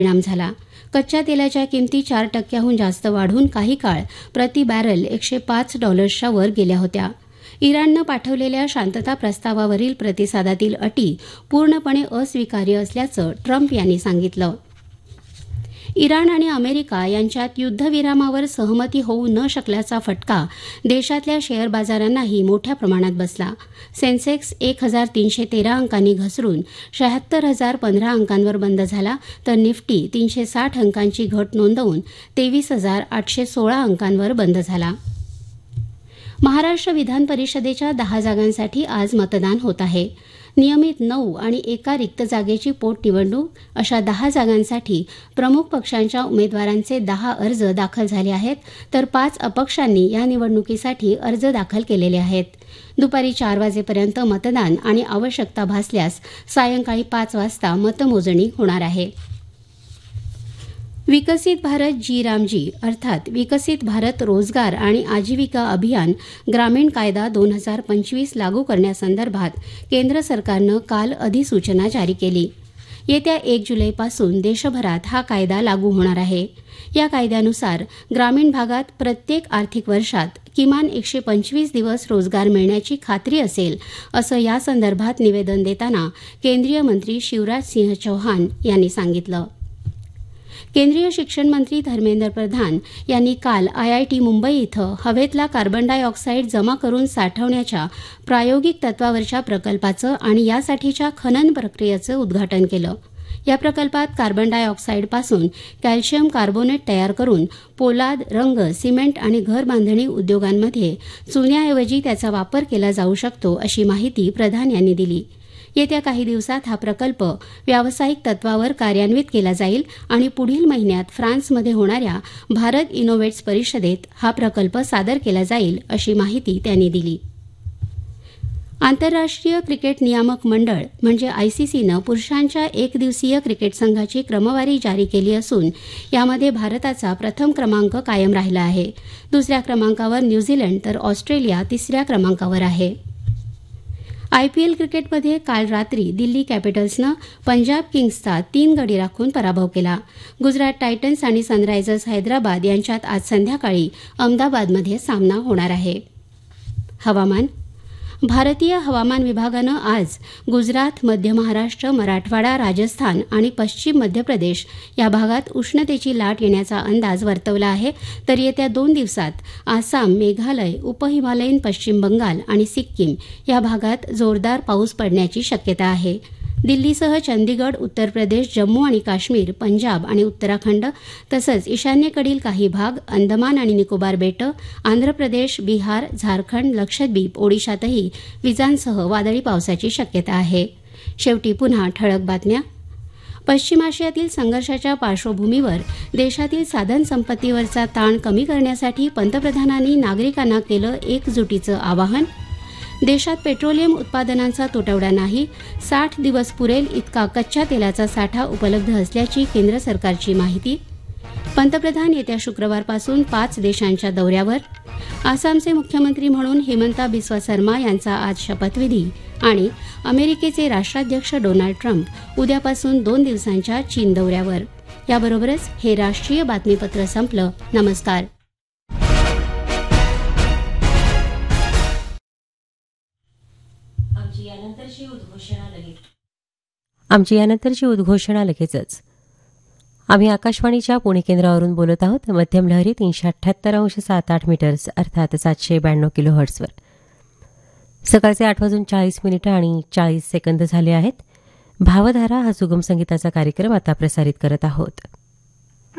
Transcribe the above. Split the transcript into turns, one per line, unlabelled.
परिणाम झाला. कच्च्या तेलाच्या किमती 4% जास्त वाढून काही काळ प्रति बॅरल $105 वर गेल्या होत्या. इराणनं पाठवलेल्या शांतता प्रस्तावावरील प्रतिसादातील अटी पूर्णपणे अस्वीकार्य असल्याचं ट्रम्प यांनी सांगितलं. इराण आणि अमेरिका यांच्यात युद्धविरामावर सहमती होऊ न शकल्याचा फटका देशातल्या शेअर बाजारांनाही मोठ्या प्रमाणात बसला. सेन्सेक्स 1,313 अंकांनी घसरून 76,015 अंकांवर बंद झाला, तर निफ्टी 360 अंकांची घट नोंदवून 23,816 अंकांवर बंद झाला. महाराष्ट्र विधान परिषदेच्या 10 जागांसाठी आज मतदान होत आहे. नियमित 9 आणि एका रिक्त जागेची पोटनिवडणूक अशा 10 जागांसाठी प्रमुख पक्षांच्या उमेदवारांचे 10 अर्ज दाखल झाले आहेत, तर 5 अपक्षांनी या निवडणुकीसाठी अर्ज दाखल केलेले आहेत. दुपारी 4 वाजेपर्यंत मतदान आणि आवश्यकता भासल्यास सायंकाळी 5 वाजता मतमोजणी होणार आहे. विकसित भारत जी रामजी अर्थात विकसित भारत रोजगार आणि आजीविका अभियान ग्रामीण कायदा 2025 लागू करण्यासंदर्भात केंद्र सरकारनं काल अधिसूचना जारी केली. येत्या 1 जुलैपासून देशभरात हा कायदा लागू होणार आहे. या कायद्यानुसार ग्रामीण भागात प्रत्येक आर्थिक वर्षात किमान 125 दिवस रोजगार मिळण्याची खात्री असेल, असं यासंदर्भात निवेदन देताना केंद्रीय मंत्री शिवराज सिंह चौहान यांनी सांगितलं. केंद्रीय शिक्षण मंत्री धर्मेंद्र प्रधान यांनी काल IIT मुंबई इथं हवेतला कार्बन डायऑक्साईड जमा करून साठवण्याच्या प्रायोगिक तत्वावरच्या प्रकल्पाचं आणि यासाठीच्या खनन प्रक्रियेचं उद्घाटन केलं. या प्रकल्पात कार्बन डायऑक्साईडपासून कॅल्शियम कार्बोनेट तयार करून पोलाद, रंग, सिमेंट आणि घर बांधणी उद्योगांमध्ये चुन्याऐवजी त्याचा वापर केला जाऊ शकतो, अशी माहिती प्रधान यांनी दिली. येत्या काही दिवसात हा प्रकल्प व्यावसायिक तत्वावर कार्यान्वित केला जाईल आणि पुढील महिन्यात फ्रान्समध्ये होणाऱ्या भारत इनोव्हेट्स परिषदेत हा प्रकल्प सादर केला जाईल, अशी माहिती त्यांनी दिली. आंतरराष्ट्रीय क्रिकेट नियामक मंडळ म्हणजे ICCनं पुरुषांच्या एकदिवसीय क्रिकेट संघाची क्रमवारी जारी केली असून यामध्ये भारताचा प्रथम क्रमांक कायम राहिला आहे. दुसऱ्या क्रमांकावर न्यूझीलंड तर ऑस्ट्रेलिया 3ऱ्या क्रमांकावर आहे. IPL क्रिकेटमध्ये काल रात्री दिल्ली कॅपिटल्सनं पंजाब किंग्सचा 3 गडी राखून पराभव केला. गुजरात टायटन्स आणि सनरायझर्स हैदराबाद यांच्यात आज संध्याकाळी अहमदाबादमध्ये सामना होणार आहे. हवामान. भारतीय हवामान विभागानं आज गुजरात, मध्य महाराष्ट्र, मराठवाडा, राजस्थान आणि पश्चिम मध्य प्रदेश या भागात उष्णतेची लाट येण्याचा अंदाज वर्तवला आहे, तर येत्या 2 दिवसात आसाम, मेघालय, उपहिमालयीन पश्चिम बंगाल आणि सिक्कीम या भागात जोरदार पाऊस पडण्याची शक्यता आहे. दिल्लीसह चंदीगड, उत्तर प्रदेश, जम्मू आणि काश्मीर, पंजाब आणि उत्तराखंड तसंच ईशान्येकडील काही भाग, अंदमान आणि निकोबार बेटं, आंध्र प्रदेश, बिहार, झारखंड, लक्षद्वीप, ओडिशातही विजांसह वादळी पावसाची शक्यता आहे. शेवटी पुन्हा ठळक बातम्या. पश्चिम आशियातील संघर्षाच्या पार्श्वभूमीवर देशातील साधनसंपत्तीवरचा ताण कमी करण्यासाठी पंतप्रधानांनी नागरिकांना केलं एकजुटीचं आवाहन. देशात पेट्रोलियम उत्पादनांचा तुटवडा नाही, 60 दिवस पुरेल इतका कच्च्या तेलाचा साठा उपलब्ध असल्याची केंद्र सरकारची माहिती. पंतप्रधान येत्या शुक्रवारपासून 5 देशांच्या दौऱ्यावर. आसामचे मुख्यमंत्री म्हणून हिमंता बिस्वा सर्मा यांचा आज शपथविधी आणि अमेरिकेचे राष्ट्राध्यक्ष डोनाल्ड ट्रम्प उद्यापासून 2 दिवसांच्या चीन दौऱ्यावर. याबरोबरच हे राष्ट्रीय बातमीपत्र संपलं. नमस्कार.
आमची यानंतरची उद्घोषणा लगेचच. आम्ही आकाशवाणीच्या पुणे केंद्रावरून बोलत आहोत. मध्यम लहरी 378.78 मीटर्स अर्थात 792 किलोहर्ट्झवर. सकाळचे 8:40 आणि 40 सेकंद झाले आहेत. भावधारा हा सुगम संगीताचा कार्यक्रम आता प्रसारित करत आहोत.